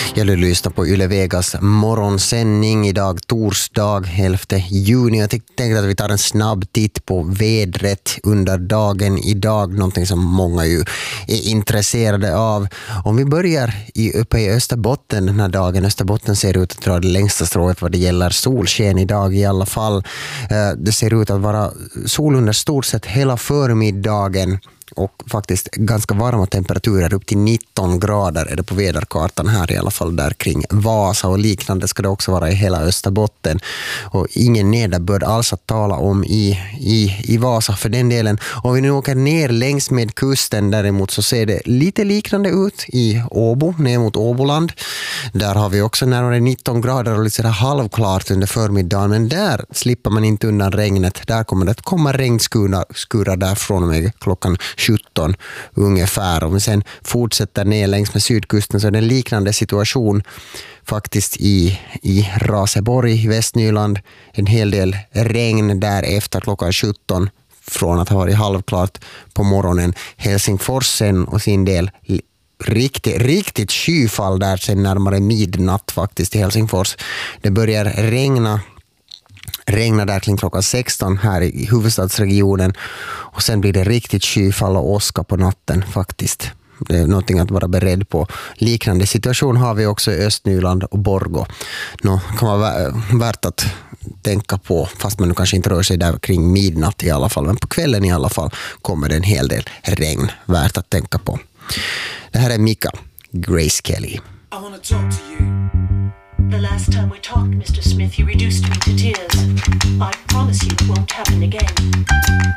Jag lyssnar på Yle Vegas morgonsändning idag, torsdag 11 juni. Jag tänkte att vi tar en snabb titt på vädret under dagen idag, någonting som många ju är intresserade av. Om vi börjar uppe i Österbotten den här dagen. Österbotten ser ut att dra det längsta strået vad det gäller solsken idag i alla fall. Det ser ut att vara sol under stort sett hela förmiddagen. Och faktiskt ganska varma temperaturer, upp till 19 grader är det på väderkartan här i alla fall, där kring Vasa och liknande ska det också vara i hela Österbotten. Och ingen nederbörd alls att tala om i Vasa för den delen. Om vi nu åker ner längs med kusten däremot så ser det lite liknande ut i Åbo, ner mot Åboland. Där har vi också närmare 19 grader och lite sådär halvklart under förmiddagen, men där slipper man inte undan regnet. Där kommer det att komma regnskurar där från och med klockan 17 ungefär. Om vi sen fortsätter ner längs med sydkusten så är det en liknande situation faktiskt i Raseborg i Västnyland. En hel del regn där efter klockan 17 från att ha varit halvklart på morgonen. Helsingforsen och sin del riktigt skyfall där sen närmare midnatt faktiskt i Helsingfors. Det börjar regna där kring klockan 16 här i huvudstadsregionen och sen blir det riktigt skyfall och åska på natten faktiskt. Det är någonting att vara beredd på. Liknande situation har vi också i Östnyland och Borgå. Det kan vara värt att tänka på, fast man nu kanske inte rör sig där kring midnatt i alla fall, men på kvällen i alla fall kommer det en hel del regn värt att tänka på. Det här är Mika, Grace Kelly. I want to talk to you. The last time we talked, Mr. Smith, you reduced me to tears. I promise you it won't happen again.